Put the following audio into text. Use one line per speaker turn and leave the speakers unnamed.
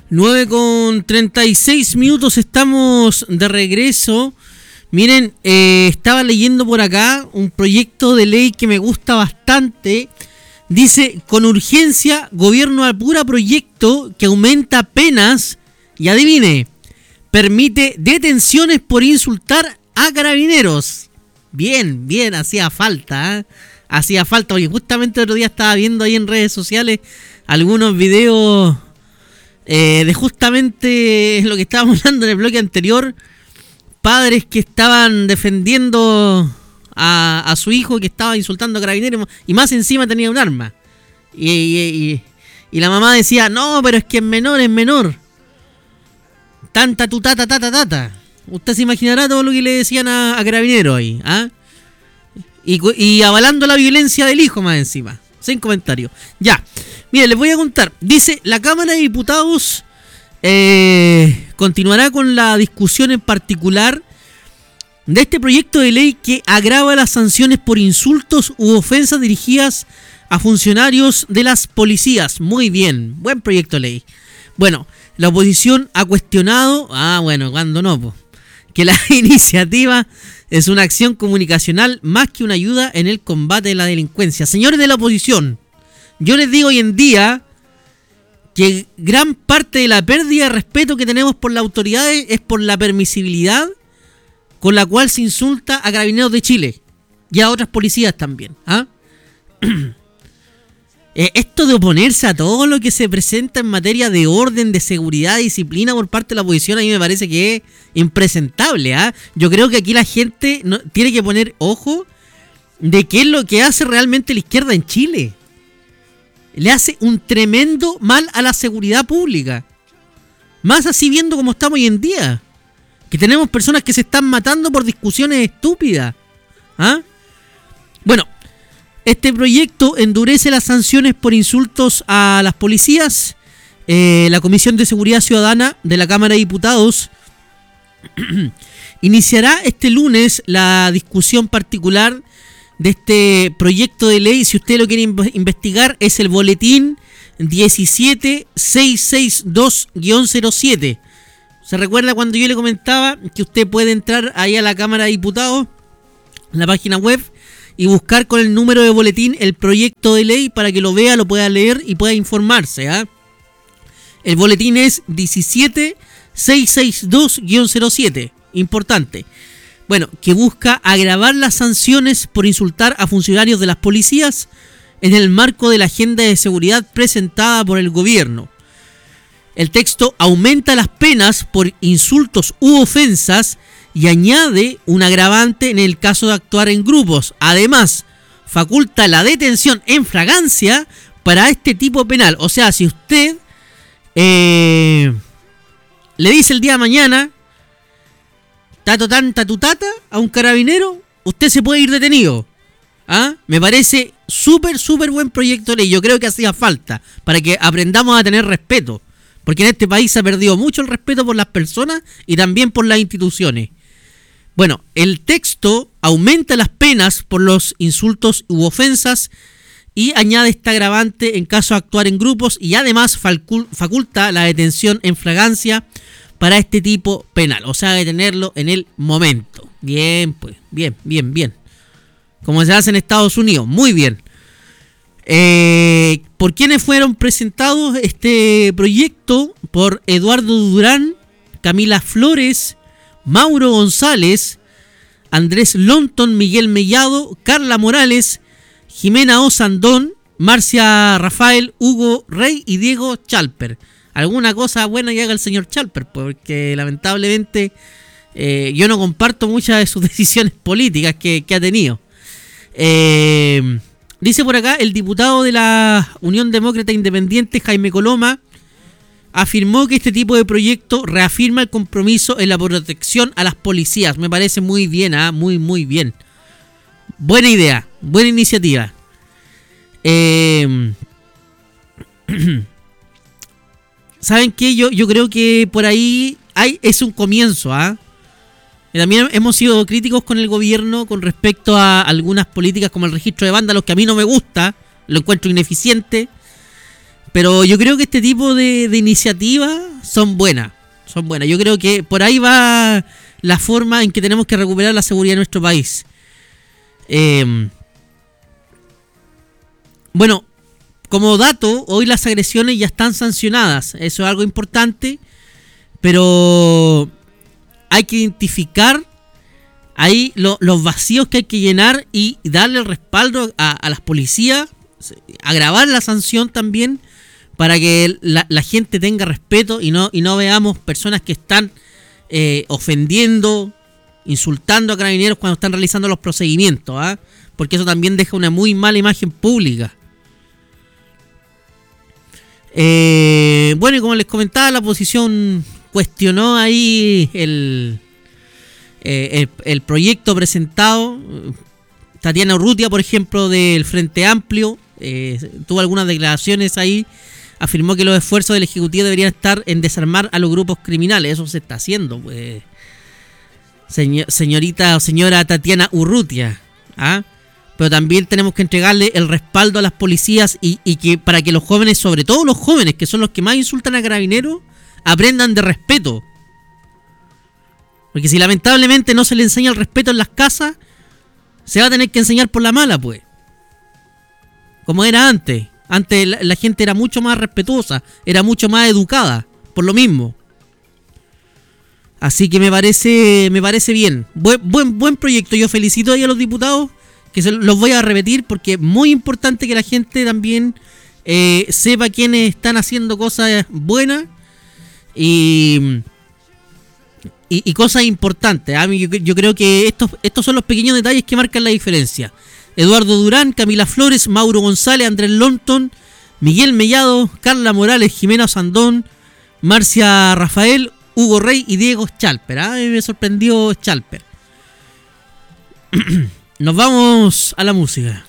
9:36 estamos de regreso. Miren, estaba leyendo por acá un proyecto de ley que me gusta bastante. Dice, con urgencia, gobierno apura proyecto que aumenta penas y adivine, permite detenciones por insultar a carabineros. Bien, bien, hacía falta, ¿eh? Hacía falta, porque justamente el otro día estaba viendo ahí en redes sociales algunos videos de justamente lo que estábamos hablando en el bloque anterior. Padres que estaban defendiendo a su hijo que estaba insultando a carabineros y más encima tenía un arma. Y la mamá decía, no, pero es que es menor. Tanta tu tata. Usted se imaginará todo lo que le decían a carabineros ahí, ¿ah? Y avalando la violencia del hijo más encima. Sin comentarios. Ya, miren, les voy a contar. Dice, la Cámara de Diputados continuará con la discusión en particular de este proyecto de ley que agrava las sanciones por insultos u ofensas dirigidas a funcionarios de las policías. Muy bien, buen proyecto de ley. Bueno, la oposición ha cuestionado, cuando no, pues, que la iniciativa es una acción comunicacional más que una ayuda en el combate de la delincuencia. Señores de la oposición, yo les digo hoy en día que gran parte de la pérdida de respeto que tenemos por las autoridades es por la permisibilidad con la cual se insulta a carabineros de Chile y a otras policías también. Esto de oponerse a todo lo que se presenta en materia de orden, de seguridad, disciplina por parte de la oposición, a mí me parece que es impresentable. Yo creo que aquí la gente tiene que poner ojo de qué es lo que hace realmente la izquierda en Chile. Le hace un tremendo mal a la seguridad pública. Más así viendo como estamos hoy en día. Que tenemos personas que se están matando por discusiones estúpidas. Bueno, este proyecto endurece las sanciones por insultos a las policías. La Comisión de Seguridad Ciudadana de la Cámara de Diputados iniciará este lunes la discusión particular de este proyecto de ley. Si usted lo quiere investigar, es el boletín 17662-07. ¿Se recuerda cuando yo le comentaba que usted puede entrar ahí a la Cámara de Diputados, en la página web, y buscar con el número de boletín el proyecto de ley para que lo vea, lo pueda leer y pueda informarse? El boletín es 17662-07. Importante. Bueno, que busca agravar las sanciones por insultar a funcionarios de las policías en el marco de la agenda de seguridad presentada por el gobierno. El texto aumenta las penas por insultos u ofensas y añade un agravante en el caso de actuar en grupos. Además, faculta la detención en flagrancia para este tipo penal. O sea, si usted le dice el día de mañana tatutata a un carabinero, usted se puede ir detenido. Me parece súper buen proyecto de ley. Yo creo que hacía falta para que aprendamos a tener respeto, porque en este país se ha perdido mucho el respeto por las personas y también por las instituciones. Bueno, el texto aumenta las penas por los insultos u ofensas y añade este agravante en caso de actuar en grupos, y además faculta la detención en flagrancia para este tipo penal, o sea, detenerlo en el momento. Bien, pues, bien. Como se hace en Estados Unidos, muy bien. ¿Por quiénes fueron presentados este proyecto? Por Eduardo Durán, Camila Flores, Mauro González, Andrés Lonton, Miguel Mellado, Carla Morales, Jimena Osandón, Marcia Rafael, Hugo Rey y Diego Chalper. Alguna cosa buena que haga el señor Chalper, porque lamentablemente yo no comparto muchas de sus decisiones políticas que ha tenido. Dice por acá, el diputado de la Unión Demócrata Independiente, Jaime Coloma, afirmó que este tipo de proyecto reafirma el compromiso en la protección a las policías. Me parece muy bien, muy bien. Buena idea, buena iniciativa. ¿Saben qué? Yo creo que por ahí es un comienzo. También hemos sido críticos con el gobierno con respecto a algunas políticas como el registro de vándalos, que a mí no me gusta, lo encuentro ineficiente. Pero yo creo que este tipo de iniciativas son buenas. Son buenas. Yo creo que por ahí va la forma en que tenemos que recuperar la seguridad de nuestro país. Bueno, como dato, hoy las agresiones ya están sancionadas. Eso es algo importante. Pero hay que identificar ahí los vacíos que hay que llenar y darle el respaldo a las policías, agravar la sanción también para que la gente tenga respeto y no veamos personas que están ofendiendo, insultando a carabineros cuando están realizando los procedimientos, ¿ah? Porque eso también deja una muy mala imagen pública. Bueno, y como les comentaba, la oposición cuestionó ahí el proyecto presentado. Tatiana Urrutia, por ejemplo, del Frente Amplio, tuvo algunas declaraciones ahí. Afirmó que los esfuerzos del Ejecutivo deberían estar en desarmar a los grupos criminales. Eso se está haciendo, pues, señorita o señora Tatiana Urrutia, ¿ah? Pero también tenemos que entregarle el respaldo a las policías y que para que los jóvenes, sobre todo los jóvenes, que son los que más insultan a carabineros, aprendan de respeto. Porque si lamentablemente no se le enseña el respeto en las casas, se va a tener que enseñar por la mala, pues. Como era antes. Antes la gente era mucho más respetuosa, era mucho más educada, por lo mismo. Así que me parece bien. Buen proyecto. Yo felicito ahí a los diputados, que los voy a repetir porque es muy importante que la gente también sepa quiénes están haciendo cosas buenas y cosas importantes. Yo creo que estos son los pequeños detalles que marcan la diferencia. Eduardo Durán, Camila Flores, Mauro González, Andrés Lonton, Miguel Mellado, Carla Morales, Jimena Sandón, Marcia Rafael, Hugo Rey y Diego Schalper. A mí me sorprendió Schalper. Nos vamos a la música.